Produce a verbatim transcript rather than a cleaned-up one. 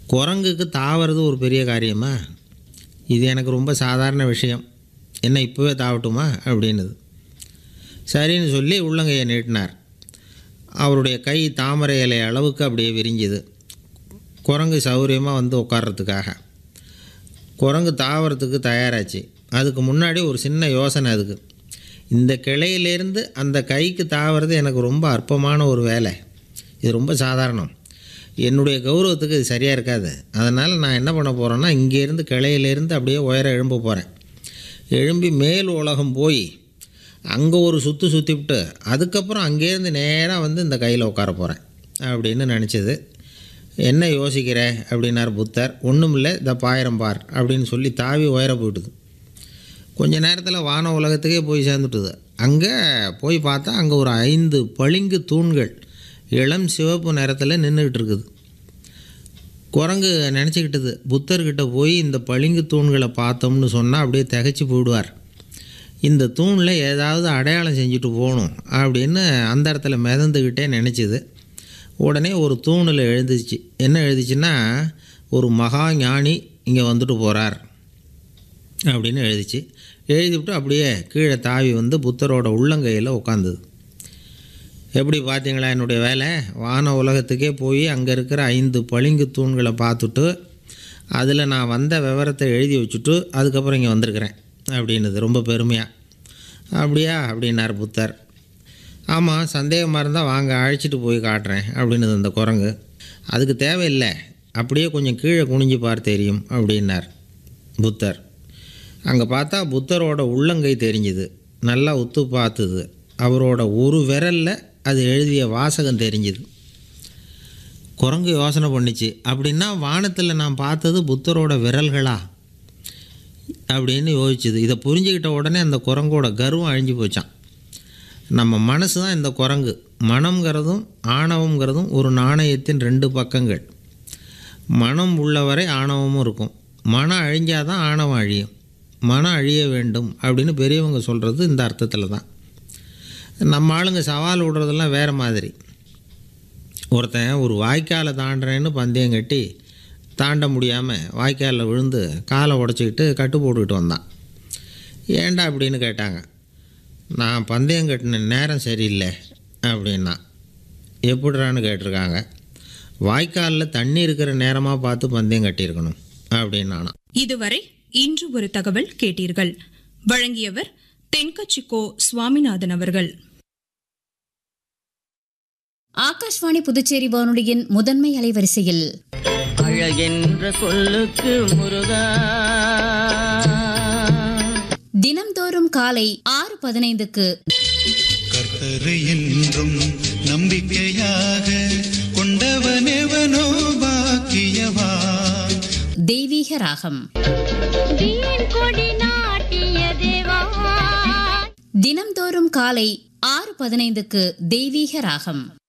குரங்குக்கு தாவறது ஒரு பெரிய காரியமா? இது எனக்கு ரொம்ப சாதாரண விஷயம், என்ன இப்போவே தாவட்டுமா அப்படின்னுது. சரின்னு சொல்லி உள்ளங்கையை நீட்டினார். அவருடைய கை தாமரை இலை அளவுக்கு அப்படியே விரிஞ்சுது. குரங்கு சௌகரியமாக வந்து உட்கார்றதுக்காக. குரங்கு தாவறதுக்கு தயாராச்சு. அதுக்கு முன்னாடி ஒரு சின்ன யோசனை. அதுக்கு இந்த கிளையிலேருந்து அந்த கைக்கு தாவறது எனக்கு ரொம்ப அற்பமான ஒரு வேலை. இது ரொம்ப சாதாரணம். என்னுடைய கௌரவத்துக்கு இது சரியாக இருக்காது. அதனால் நான் என்ன பண்ண போகிறேன்னா, இங்கேருந்து கிளையிலேருந்து அப்படியே உயர எழும்ப போகிறேன். எழும்பி மேல் உலகம் போய் அங்கே ஒரு சுற்று சுற்றிவிட்டு அதுக்கப்புறம் அங்கேருந்து நேராக வந்து இந்த கையில் உட்கார போகிறேன் அப்படின்னு நினச்சிது. என்ன யோசிக்கிற அப்படின்னார் புத்தர். ஒன்றும் இல்லை, இந்த பாயிரம் பார் அப்படின்னு சொல்லி தாவி உயர போயிட்டுது. கொஞ்ச நேரத்தில் வான உலகத்துக்கே போய் சேர்ந்துட்டுது. அங்கே போய் பார்த்தா அங்கே ஒரு ஐந்து பளிங்கு தூண்கள் இளம் சிவப்பு நிறத்தில் நின்றுக்கிட்டு இருக்குது. குரங்கு நினச்சிக்கிட்டது, புத்தர்கிட்ட போய் இந்த பளிங்கு தூண்களை பார்த்தோம்னு சொன்னால் அப்படியே திகைச்சி போயிடுவார். இந்த தூணில் ஏதாவது அடையாளம் செஞ்சுட்டு போகணும் அப்படின்னு அந்த இடத்துல மிதந்துக்கிட்டே நினச்சிது. உடனே ஒரு தூணில் எழுதிச்சு. என்ன எழுதிச்சுன்னா, ஒரு மகா ஞானி இங்கே வந்துட்டு போகிறார் அப்படின்னு எழுதிச்சு. எழுதிவிட்டு அப்படியே கீழே தாவி வந்து புத்தரோட உள்ளங்கையில் உட்காந்துது. எப்படி பார்த்தீங்களா என்னுடைய வேலை? வான உலகத்துக்கே போய் அங்கே இருக்கிற ஐந்து பளிங்கு தூண்களை பார்த்துட்டு அதில் நான் வந்த விவரத்தை எழுதி வச்சுட்டு அதுக்கப்புறம் இங்கே வந்திருக்கிறேன் அப்படின்னுது ரொம்ப பெருமையாக. அப்படியா அப்படின்னார் புத்தர். ஆமாம், சந்தேகமாக இருந்தால் வாங்க, அழைச்சிட்டு போய் காட்டுறேன் அப்படின்னுது அந்த குரங்கு. அதுக்கு தேவையில்லை, அப்படியே கொஞ்சம் கீழே குனிஞ்சு பார்த்து தெரியும் அப்படின்னார் புத்தர். அங்கே பார்த்தா புத்தரோட உள்ளங்கை தெரிஞ்சுது. நல்லா உத்து பார்த்துது. அவரோட ஒரு விரலில் அது எழுதிய வாசகம் தெரிஞ்சுது. குரங்கு யோசனை பண்ணிச்சு, அப்படின்னா வானத்தில் நான் பார்த்தது புத்தரோட விரல்களா அப்படின்னு யோசிச்சுது. இதை புரிஞ்சுக்கிட்ட உடனே அந்த குரங்கோட கர்வம் அழிஞ்சு போச்சான். நம்ம மனசு தான் இந்த குரங்கு. மனம்ங்கிறதும் ஆணவங்கிறதும் ஒரு நாணயத்தின் ரெண்டு பக்கங்கள். மனம் உள்ளவரை ஆணவமும் இருக்கும். மனம் அழிஞ்சாதான் ஆணவம் அழியும். மனம் அழிய வேண்டும் அப்படின்னு பெரியவங்க சொல்கிறது இந்த அர்த்தத்தில் தான். நம்ம ஆளுங்க சவால் விடுறதெல்லாம் வேறு மாதிரி. ஒருத்தன் ஒரு வாய்க்காலை தாண்டுறேன்னு பந்தயம் கட்டி தாண்ட முடியாமல் வாய்க்காலில் விழுந்து காலை உடச்சிக்கிட்டு கட்டு போட்டுக்கிட்டு வந்தான். ஏண்டா அப்படின்னு கேட்டாங்க. நான் பந்தயம் கட்டின நேரம் சரியில்லை அப்படின்னா. எப்படிறான்னு கேட்டிருக்காங்க. வாய்க்காலில் தண்ணி இருக்கிற நேரமாக பார்த்து பந்தயம் கட்டியிருக்கணும் அப்படின்னானா. இதுவரை இன்று ஒரு தகவல் கேட்டீர்கள். வழங்கியவர் தென்கட்சிக்கோ சுவாமிநாதன் அவர்கள். ஆகாஷ்வாணி புதுச்சேரி வானொலியின் முதன்மை அலைவரிசையில் அழகென்ற சொல்லுக்கு முருகா தினம்தோறும் காலை ஆறு பதினைந்துக்கு கர்த்தரை என்றும் நம்பிக்கையாக கொண்டவனெவனோ பாக்கியவா தெய்வீக ராகம். தினம்தோறும் காலை ஆறு பதினைந்துக்கு தெய்வீக ராகம்.